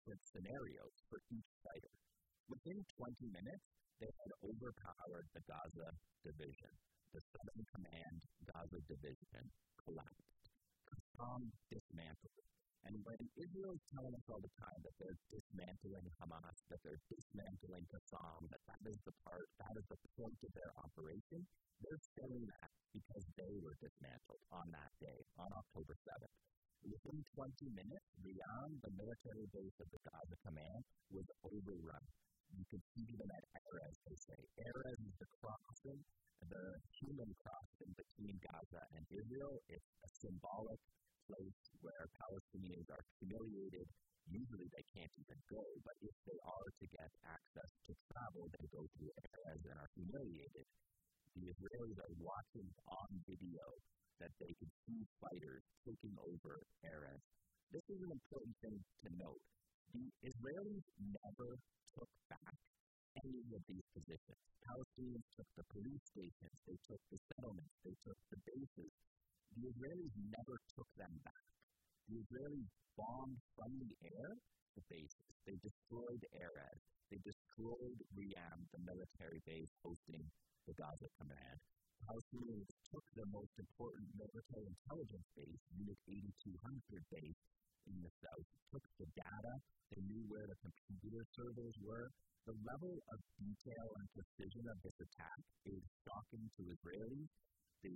different scenarios for each fighter. Within 20 minutes, they had overpowered the Gaza division. The Southern Command Gaza division collapsed. Qassam dismantled. And when Israel is telling us all the time that they're dismantling Hamas, that they're dismantling Qassam, that is the point of their operation, they're saying that because they were dismantled on that day, on October 7th. Within 20 minutes, Riyadh, the military base of the Gaza Command, was overrun. You can see them at Erez, they say. Erez is the crossing, the human crossing between Gaza and Israel. It's a symbolic place where Palestinians are humiliated. Usually they can't even go, but if they are to get access to travel, they go through Erez and are humiliated. The Israelis are watching on video that they could see fighters taking over Erez. This is an important thing to note. The Israelis never took back any of these positions. Palestinians took the police stations, they took the settlements, they took the bases. The Israelis never took them back. The Israelis bombed from the air the bases. They destroyed Erez. They destroyed Riyadh, the military base hosting the Gaza Command. Palestinians took the most important military intelligence base, Unit 8200 base in the south, took the data. They knew where the computer servers were. The level of detail and precision of this attack is shocking to Israelis.